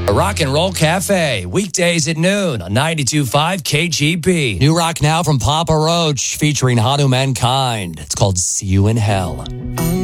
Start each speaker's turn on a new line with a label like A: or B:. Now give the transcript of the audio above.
A: A Rock and Roll Cafe, weekdays at noon on 92.5 KGB. New rock now from Papa Roach, featuring Hanuman Kind. It's called See You in Hell.